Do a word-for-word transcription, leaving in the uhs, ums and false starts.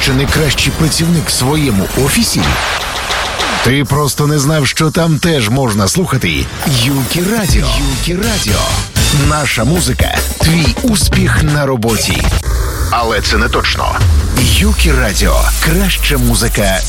що не кращий працівник в своєму офісі? Ти просто не знав, що там теж можна слухати Юкі Радіо. Юкі Радіо. Наша музика – твій успіх на роботі. Але це не точно. Юкі Радіо. Краща музика